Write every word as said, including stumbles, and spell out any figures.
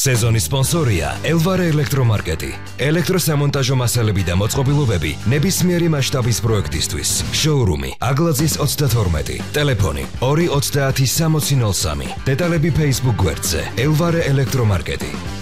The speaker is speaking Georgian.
სეზონის სპონსორია ელვარე ელექტრომარკეტი. ელექტროსამონტაჟო მასალები და მოწყობილობები ნებისმიერი მასშტაბის პროექტისთვის. შოურუმი აგლაძის ოცდათორმეტი. ტელეფონი ორი ოცდაათი სამოცი ნოლ სამი. დეტალები Facebook გვერდზე ელვარე ელექტრომარკეტი.